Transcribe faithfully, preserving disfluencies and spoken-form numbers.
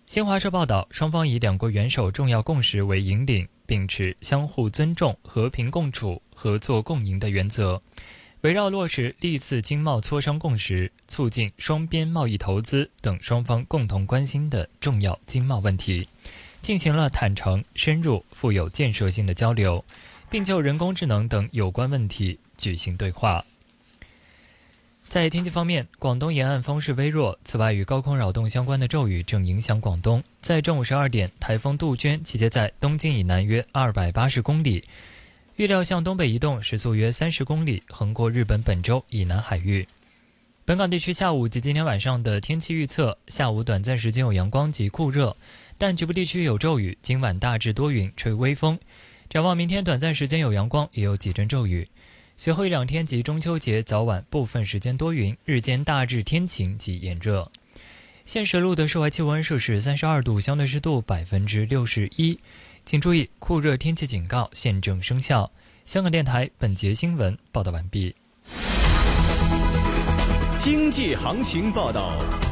新华社报道，双方以两国元首重要共识为引领，秉持相互尊重、和平共处、合作共赢的原则，围绕落实历次经贸磋商共识，促进双边贸易投资等双方共同关心的重要经贸问题，进行了坦诚、深入、富有建设性的交流，并就人工智能等有关问题举行对话。在天气方面，广东沿岸风势微弱，此外与高空扰动相关的骤雨正影响广东。在正午十二点，台风杜鹃集结在东京以南约二百八十公里，预料向东北移动，时速约三十公里，横过日本本州以南海域。本港地区下午及今天晚上的天气预测：下午短暂时间有阳光及酷热，但局部地区有骤雨，今晚大致多云，吹微风。展望明天短暂时间有阳光，也有几阵骤雨。随后一两天及中秋节早晚部分时间多云，日间大致天晴及炎热。现时录的室外气温摄氏三十二度，相对湿度百分之六十一。请注意，酷热天气警告现正生效。香港电台本节新闻报道完毕。 经济行情报道。